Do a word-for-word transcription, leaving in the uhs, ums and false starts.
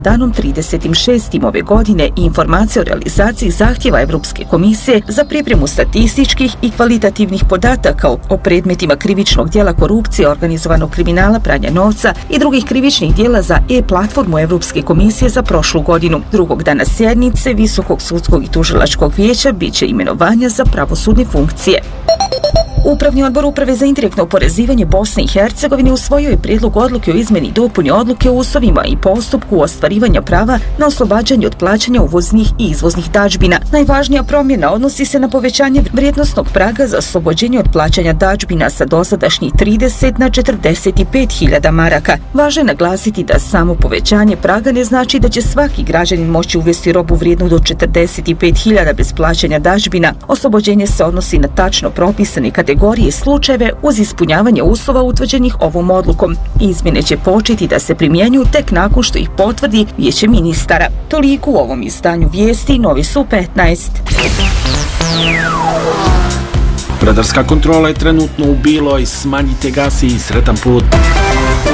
danom trideset šesti ove godine i informacije o realizaciji zahtjeva Europske komisije za pripremu statističkih i kvalitativnih podataka o predmetima krivičnog djela korupcije, organizovanog kriminala, pranja novca i drugih krivičnih djela za e-platformu Europske komisije za prošlu godinu. Drugog dana sjednice Visokog sudskog i tužilačkog vijeća bit će imenovanja za pravosudne funkcije. Upravni odbor Uprave za indirektno oporezivanje Bosne i Hercegovine usvojio je prijedlog odluke o izmjeni i dopuni odluke o uslovima i postupku ostvarivanja prava na oslobađanje od plaćanja uvoznih i izvoznih dadžbina. Najvažnija promjena odnosi se na povećanje vrijednosnog praga za oslobođenje od plaćanja dadžbina sa dosadašnjih trideset na četrdeset pet hiljada maraka. Važno je naglasiti da samo povećanje praga ne znači da će svaki građanin moći uvesti robu vrijednu do četrdeset pet hiljada bez plaćanja dadžbina. Oslobođenje se odnosi na tačno propisane kategorije kategorije slučajeve uz ispunjavanje uslova utvrđenih ovom odlukom. Izmjene će početi da se primjenjuju tek nakon što ih potvrdi Vijeće ministara. Toliko u ovom izdanju vijesti, Novi su petnaest. Radarska kontrola je trenutno u Biloj, smanjite gas i sretan put.